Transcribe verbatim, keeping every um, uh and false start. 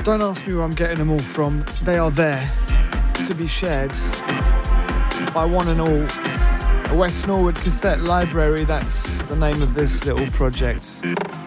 Don't ask me where I'm getting them all from. They are there to be shared by one and all. A West Norwood Cassette Library, that's the name of this little project.